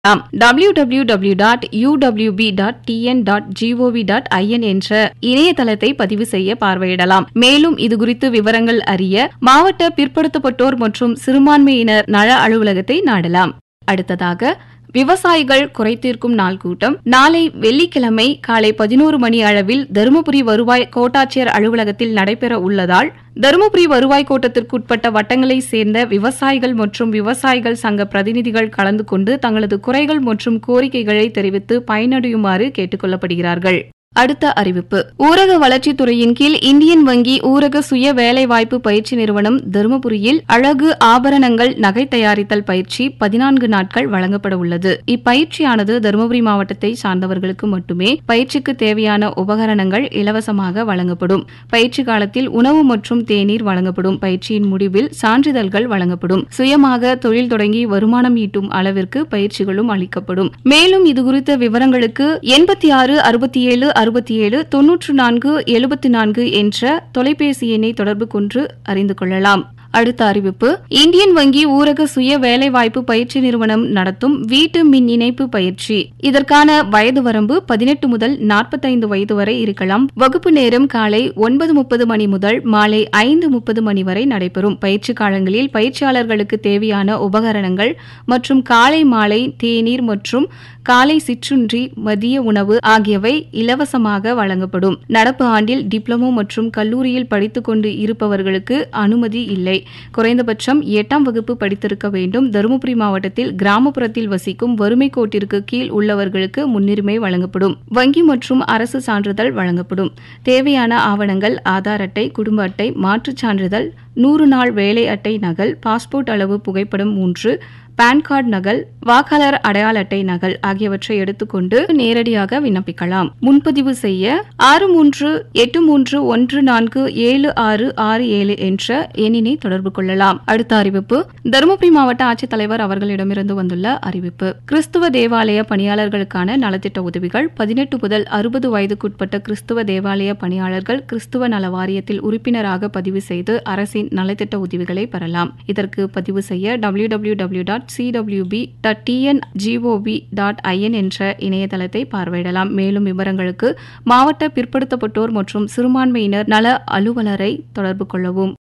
www.uwb.tn.gov.in என்ற இணையதளத்தை பதிவு செய்ய பார்வையிடலாம். மேலும் இதுகுறித்து விவரங்கள் அறிய மாவட்ட பிற்படுத்தப்பட்டோர் மற்றும் சிறுபான்மையினர் நல அலுவலகத்தை நாடலாம். அடுத்ததாக விவசாயிகள் குறைதீர்க்கும் நாள் கூட்டம் நாளை வெள்ளிக்கிழமை காலை 11 மணி அளவில் தருமபுரி வருவாய் கோட்டாட்சியர் அலுவலகத்தில் நடைபெற உள்ளதால் தருமபுரி வருவாய் கோட்டத்திற்குட்பட்ட வட்டங்களைச் சேர்ந்த விவசாயிகள் மற்றும் விவசாயிகள் சங்க பிரதிநிதிகள் கலந்து கொண்டு தங்களது குறைகள் மற்றும் கோரிக்கைகளை தெரிவித்து பயனடையுமாறு கேட்டுக் கொள்ளப்படுகிறார்கள். அடுத்த அறிவிப்பு. ஊரக வளர்ச்சித்துறையின் கீழ் இந்தியன் வங்கி ஊரக சுய வேலைவாய்ப்பு பயிற்சி நிறுவனம் தருமபுரியில் அழகு ஆபரணங்கள் நகை தயாரித்தல் பயிற்சி 14 நாட்கள் வழங்கப்பட உள்ளது. இப்பயிற்சியானது தருமபுரி மாவட்டத்தை சார்ந்தவர்களுக்கு மட்டுமே. பயிற்சிக்கு தேவையான உபகரணங்கள் இலவசமாக வழங்கப்படும். பயிற்சி காலத்தில் உணவு மற்றும் தேநீர் வழங்கப்படும். பயிற்சியின் முடிவில் சான்றிதழ்கள் வழங்கப்படும். சுயமாக தொழில் தொடங்கி வருமானம் ஈட்டும் அளவிற்கு பயிற்சிகளும் அளிக்கப்படும். மேலும் இதுகுறித்த விவரங்களுக்கு 86 67 67 94 74 என்ற தொலைபேசி எண்ணை தொடர்பு கொண்டு அறிந்து கொள்ளலாம். அடுத்த அறிவிப்பு. இந்தியன் வங்கி ஊரக சுய வேலைவாய்ப்பு பயிற்சி நிறுவனம் நடத்தும் வீட்டு மின் இணைப்பு பயிற்சி. இதற்கான வயது வரம்பு 18 முதல் 45 வயது வரை இருக்கலாம். வகுப்பு நேரம் காலை 9:30 மணி முதல் மாலை 5:30 மணி வரை நடைபெறும். பயிற்சி காலங்களில் பயிற்சியாளர்களுக்கு தேவையான உபகரணங்கள் மற்றும் காலை மாலை தேநீர் மற்றும் காலை சிற்றுண்டி மதிய உணவு ஆகியவை இலவசமாக வழங்கப்படும். நடப்பு ஆண்டில் டிப்ளமோ மற்றும் கல்லூரியில் படித்துக் கொண்டு இருப்பவர்களுக்கு அனுமதி இல்லை. குறைந்தபட்சம் 8ஆம் வகுப்பு படித்திருக்க வேண்டும். தருமபுரி மாவட்டத்தில் கிராமப்புறத்தில் வசிக்கும் வறுமை கோட்டிற்கு கீழ் உள்ளவர்களுக்கு முன்னுரிமை வழங்கப்படும். வங்கி மற்றும் அரசு சான்றிதழ் வழங்கப்படும். தேவையான ஆவணங்கள் ஆதார் அட்டை, குடும்ப அட்டை, மாற்றுச் சான்றிதழ், 100 நாள் வேலை அட்டை நகல், பாஸ்போர்ட் அளவு புகைப்படம் 3, பான் கார்டு நகல், வாக்காளர் அடையாள அட்டை நகல் ஆகியவற்றை எடுத்துக்கொண்டு நேரடியாக விண்ணப்பிக்கலாம். முன்பதிவு செய்ய 6383147667 என்ற எண்ணினை தொடர்பு கொள்ளலாம். அடுத்த அறிவிப்பு. தருமபுரி மாவட்ட ஆட்சித்தலைவர் அவர்களிடமிருந்து வந்துள்ள அறிவிப்பு. கிறிஸ்துவ தேவாலய பணியாளர்களுக்கான நலத்திட்ட உதவிகள். 18 முதல் 60 வயதுக்குட்பட்ட கிறிஸ்துவ தேவாலய பணியாளர்கள் கிறிஸ்துவ நல வாரியத்தில் உறுப்பினராக பதிவு செய்து அரசின் நலத்திட்ட உதவிகளை பெறலாம். இதற்கு பதிவு செய்ய www.cwb.tn.gov.in என்ற இணையதளத்தை பார்வையிடலாம். மேலும் விவரங்களுக்கு மாவட்ட பிற்படுத்தப்பட்டோர் மற்றும் சிறுபான்மையினர் நல அலுவலரை தொடர்பு கொள்ளவும்.